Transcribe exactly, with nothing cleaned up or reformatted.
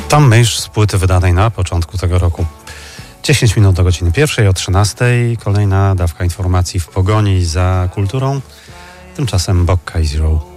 Tom Misch z płyty wydanej na początku tego roku. dziesięć minut do godziny pierwszej o trzynastej. Kolejna dawka informacji w pogoni za kulturą. Tymczasem Bokka i Zero.